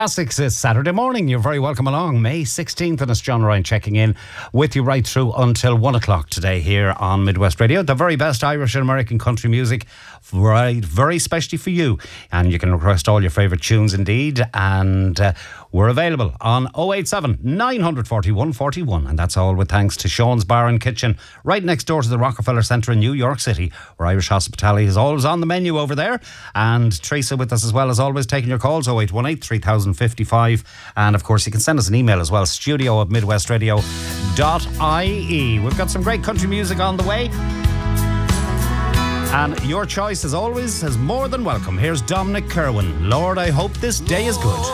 Classics is Saturday morning. You're very welcome along. May 16th, and it's John Ryan checking in with you right through until 1 o'clock today here on Midwest Radio. The very best Irish and American country music, right, very specially for you. And you can request all your favourite tunes indeed. And we're available on 087 941 41. And that's all with thanks to Sean's Bar and Kitchen, right next door to the Rockefeller Centre in New York City, where Irish hospitality is always on the menu over there. And Teresa with us as well as always, taking your calls, 0818 3055. And of course you can send us an email as well, studio@midwestradio.ie. We've got some great country music on the way, and your choice as always is more than welcome. Here's Dominic Kerwin. Lord, I hope this day is good.